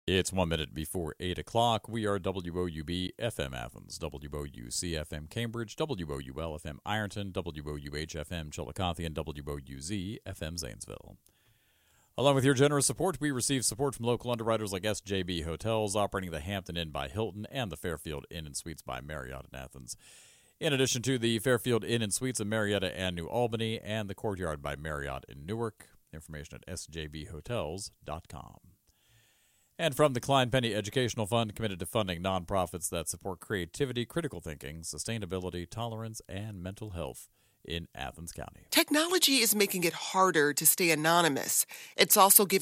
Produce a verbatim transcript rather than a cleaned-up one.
It's one minute before eight o'clock. We are W O U B F M Athens, W O U C F M Cambridge, W O U L F M Ironton, W O U H F M Chillicothe, and W O U Z F M Zanesville. Along with your generous support, we receive support from local underwriters like S J B Hotels, operating the Hampton Inn by Hilton and the Fairfield Inn and Suites by Marriott in Athens. In addition to the Fairfield Inn and Suites in Marietta and New Albany, and the Courtyard by Marriott in Newark. Information at S J B hotels dot com. And from the Klein Penny Educational Fund, committed to funding nonprofits that support creativity, critical thinking, sustainability, tolerance, and mental health in Athens County. Technology is making it harder to stay anonymous. It's also giving